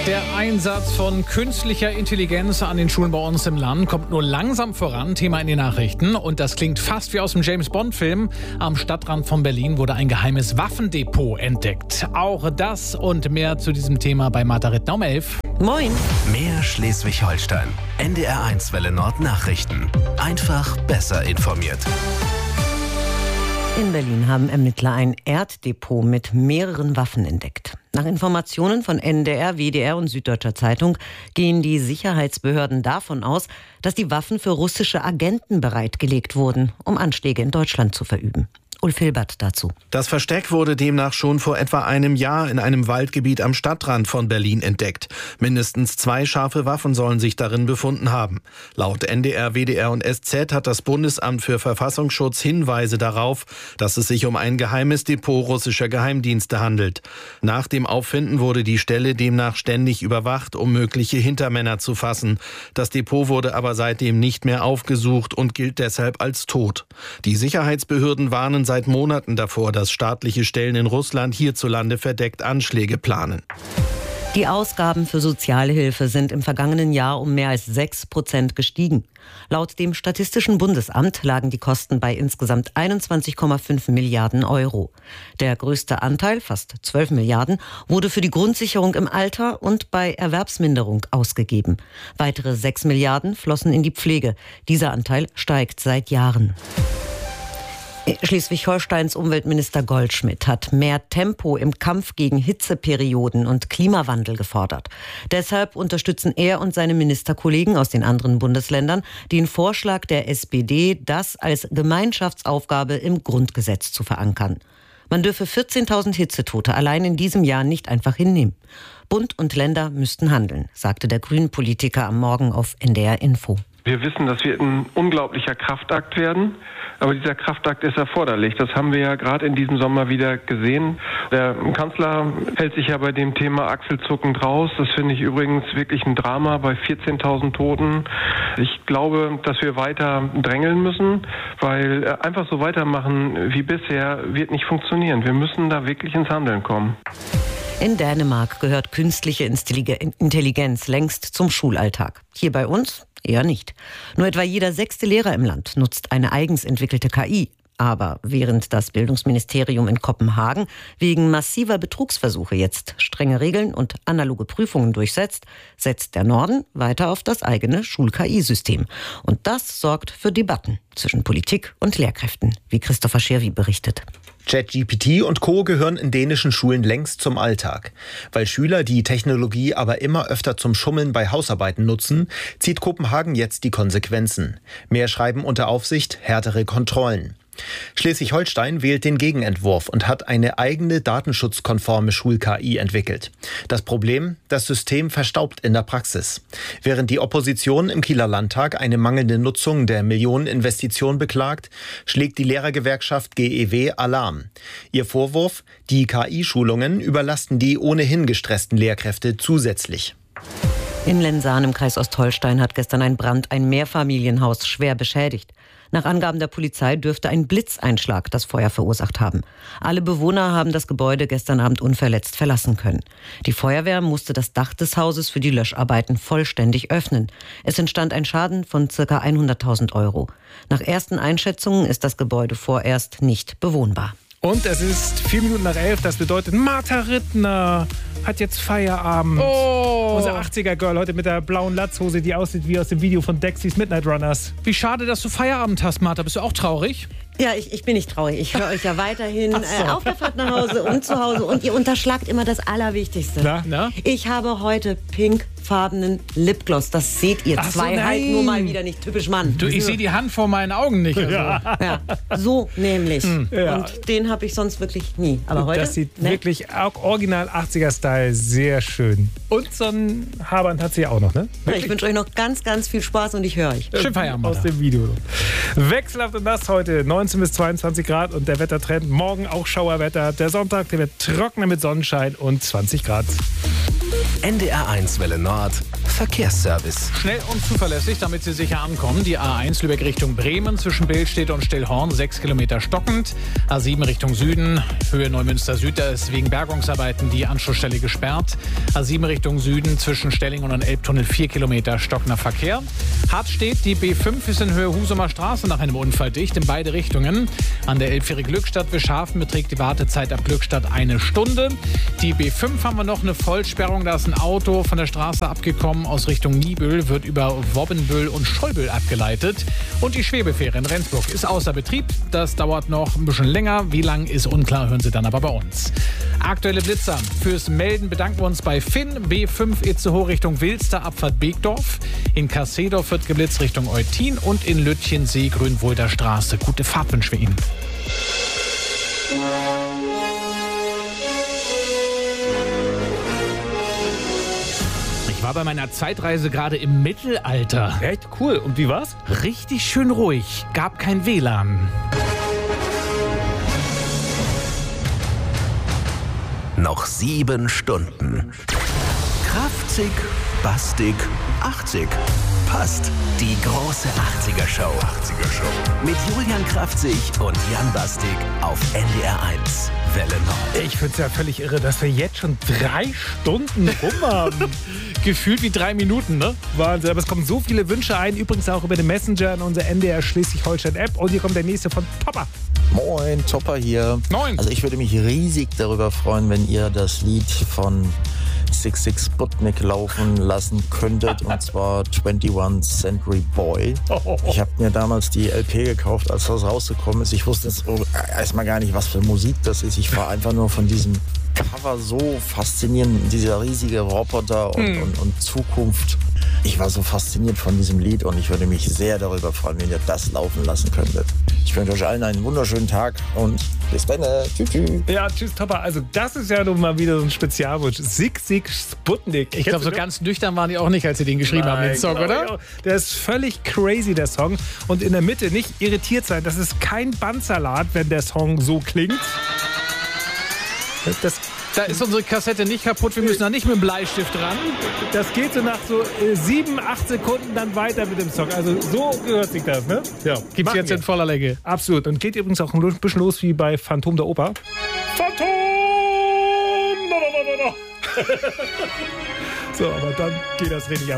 Der Einsatz von künstlicher Intelligenz an den Schulen bei uns im Land kommt nur langsam voran. Thema in den Nachrichten. Und das klingt fast wie aus dem James-Bond-Film. Am Stadtrand von Berlin wurde ein geheimes Waffendepot entdeckt. Auch das und mehr zu diesem Thema bei Martha Rittner um 11. Moin. Mehr Schleswig-Holstein. NDR1 Welle Nord Nachrichten. Einfach besser informiert. In Berlin haben Ermittler ein Erddepot mit mehreren Waffen entdeckt. Nach Informationen von NDR, WDR und Süddeutscher Zeitung gehen die Sicherheitsbehörden davon aus, dass die Waffen für russische Agenten bereitgelegt wurden, um Anschläge in Deutschland zu verüben. Ulf Hilbert dazu. Das Versteck wurde demnach schon vor etwa einem Jahr in einem Waldgebiet am Stadtrand von Berlin entdeckt. Mindestens 2 scharfe Waffen sollen sich darin befunden haben. Laut NDR, WDR und SZ hat das Bundesamt für Verfassungsschutz Hinweise darauf, dass es sich um ein geheimes Depot russischer Geheimdienste handelt. Nach dem Auffinden wurde die Stelle demnach ständig überwacht, um mögliche Hintermänner zu fassen. Das Depot wurde aber seitdem nicht mehr aufgesucht und gilt deshalb als tot. Die Sicherheitsbehörden warnen seit Monaten davor, dass staatliche Stellen in Russland hierzulande verdeckt Anschläge planen. Die Ausgaben für Sozialhilfe sind im vergangenen Jahr um mehr als 6% gestiegen. Laut dem Statistischen Bundesamt lagen die Kosten bei insgesamt 21,5 Milliarden Euro. Der größte Anteil, fast 12 Milliarden, wurde für die Grundsicherung im Alter und bei Erwerbsminderung ausgegeben. Weitere 6 Milliarden flossen in die Pflege. Dieser Anteil steigt seit Jahren. Schleswig-Holsteins Umweltminister Goldschmidt hat mehr Tempo im Kampf gegen Hitzeperioden und Klimawandel gefordert. Deshalb unterstützen er und seine Ministerkollegen aus den anderen Bundesländern den Vorschlag der SPD, das als Gemeinschaftsaufgabe im Grundgesetz zu verankern. Man dürfe 14.000 Hitzetote allein in diesem Jahr nicht einfach hinnehmen. Bund und Länder müssten handeln, sagte der Grünen-Politiker am Morgen auf NDR Info. Wir wissen, das wird ein unglaublicher Kraftakt werden, aber dieser Kraftakt ist erforderlich. Das haben wir ja gerade in diesem Sommer wieder gesehen. Der Kanzler hält sich ja bei dem Thema achselzuckend raus. Das finde ich übrigens wirklich ein Drama bei 14.000 Toten. Ich glaube, dass wir weiter drängeln müssen, weil einfach so weitermachen wie bisher wird nicht funktionieren. Wir müssen da wirklich ins Handeln kommen. In Dänemark gehört künstliche Intelligenz längst zum Schulalltag. Hier bei uns eher nicht. Nur etwa jeder 6. Lehrer im Land nutzt eine eigens entwickelte KI. Aber während das Bildungsministerium in Kopenhagen wegen massiver Betrugsversuche jetzt strenge Regeln und analoge Prüfungen durchsetzt, setzt der Norden weiter auf das eigene Schul-KI-System. Und das sorgt für Debatten zwischen Politik und Lehrkräften, wie Christopher Scherwi berichtet. ChatGPT und Co. gehören in dänischen Schulen längst zum Alltag. Weil Schüler die Technologie aber immer öfter zum Schummeln bei Hausarbeiten nutzen, zieht Kopenhagen jetzt die Konsequenzen. Mehr Schreiben unter Aufsicht, härtere Kontrollen. Schleswig-Holstein wählt den Gegenentwurf und hat eine eigene datenschutzkonforme Schul-KI entwickelt. Das Problem? Das System verstaubt in der Praxis. Während die Opposition im Kieler Landtag eine mangelnde Nutzung der Millioneninvestition beklagt, schlägt die Lehrergewerkschaft GEW Alarm. Ihr Vorwurf? Die KI-Schulungen überlasten die ohnehin gestressten Lehrkräfte zusätzlich. In Lensahn im Kreis Ostholstein hat gestern ein Brand ein Mehrfamilienhaus schwer beschädigt. Nach Angaben der Polizei dürfte ein Blitzeinschlag das Feuer verursacht haben. Alle Bewohner haben das Gebäude gestern Abend unverletzt verlassen können. Die Feuerwehr musste das Dach des Hauses für die Löscharbeiten vollständig öffnen. Es entstand ein Schaden von ca. 100.000 Euro. Nach ersten Einschätzungen ist das Gebäude vorerst nicht bewohnbar. Und es ist 4 Minuten nach 11. Das bedeutet, Martha Rittner hat jetzt Feierabend. Oh. Unser 80er-Girl heute mit der blauen Latzhose, die aussieht wie aus dem Video von Dexys Midnight Runners. Wie schade, dass du Feierabend hast, Martha. Bist du auch traurig? Ja, ich bin nicht traurig. Ich höre euch ja weiterhin auf der Fahrt nach Hause und zu Hause. Und ihr unterschlagt immer das Allerwichtigste. Na? Ich habe heute pinkfarbenen Lipgloss. Das seht ihr zwei halt nur mal wieder nicht. Typisch Mann. Du, ich sehe die Hand vor meinen Augen nicht. Also. Ja, so nämlich. Ja. Und den habe ich sonst wirklich nie. Aber heute, das sieht wirklich auch original 80er-Style sehr schön. Und so ein Haarband hat sie ja auch noch, ne? Ja, ich wünsche euch noch ganz, ganz viel Spaß und ich höre euch. Schön Feierabend aus dem Video. Wechselhaft und nass heute, 19 bis 22 Grad und der Wettertrend. Morgen auch Schauerwetter. Der Sonntag, der wird trockener mit Sonnenschein und 20 Grad. NDR1 Welle Nord Verkehrsservice. Schnell und zuverlässig, damit Sie sicher ankommen. Die A1 Lübeck Richtung Bremen zwischen Billstedt und Stillhorn 6 Kilometer stockend. A7 Richtung Süden, Höhe Neumünster Süd, da ist wegen Bergungsarbeiten die Anschlussstelle gesperrt. A7 Richtung Süden zwischen Stellingen und Elbtunnel 4 Kilometer stockender Verkehr. Hart steht, die B5 ist in Höhe Husumer Straße nach einem Unfall dicht in beide Richtungen. An der Elbfähre Glückstadt-Wischhafen beträgt die Wartezeit ab Glückstadt 1 Stunde. Die B5 haben wir noch eine Vollsperrung, da ist ein Auto von der Straße abgekommen aus Richtung Niebüll, wird über Wobbenbüll und Scheubüll abgeleitet. Und die Schwebefähre in Rendsburg ist außer Betrieb. Das dauert noch ein bisschen länger. Wie lang ist unklar, hören Sie dann aber bei uns. Aktuelle Blitzer. Fürs Melden bedanken wir uns bei Finn. B5 Itzehoe Richtung Wilster, Abfahrt Beekdorf. In Kassedorf wird geblitzt Richtung Eutin und in Lütchensee Grünwolder Straße. Gute Fahrt wünschen wir Ihnen. Ich war bei meiner Zeitreise gerade im Mittelalter. Echt cool. Und wie war's? Richtig schön ruhig. Gab kein WLAN. Noch 7 Stunden. Kraftzig, bastig, 80. Passt. Die große 80er-Show. Mit Julian Kraftzig und Jan Bastig auf NDR1 Welle Nord. Ich find's ja völlig irre, dass wir jetzt schon 3 Stunden rum haben. Gefühlt wie 3 Minuten, ne? Wahnsinn. Aber es kommen so viele Wünsche ein. Übrigens auch über den Messenger in unserer NDR Schleswig-Holstein-App. Und hier kommt der nächste von Topper. Moin, Topper hier. Moin. Also ich würde mich riesig darüber freuen, wenn ihr das Lied von 66 Sputnik laufen lassen könntet, und zwar 21st Century Boy. Ich habe mir damals die LP gekauft, als das rausgekommen ist. Ich wusste jetzt erstmal gar nicht, was für Musik das ist. Ich war einfach nur von diesem Cover so faszinierend, dieser riesige Roboter und Zukunft. Ich war so fasziniert von diesem Lied und ich würde mich sehr darüber freuen, wenn ihr das laufen lassen könntet. Ich wünsche euch allen einen wunderschönen Tag und bis dann. Tschüss. Ja, tschüss, Topper. Also das ist ja nun mal wieder so ein Spezialwunsch. 66 Sputnik. Ich glaube, so ganz nüchtern waren die auch nicht, als sie den geschrieben haben, den Song, oder? Der ist völlig crazy, der Song. Und in der Mitte nicht irritiert sein. Das ist kein Bandsalat, wenn der Song so klingt. Da ist unsere Kassette nicht kaputt, wir müssen da nicht mit dem Bleistift ran. Das geht so nach so 7, 8 Sekunden dann weiter mit dem Song. Also so gehört sich das, ne? Ja. Gibt's jetzt in voller Länge. Absolut. Und geht übrigens auch ein bisschen los wie bei Phantom der Oper. Phantom! So, aber dann geht das richtig ab.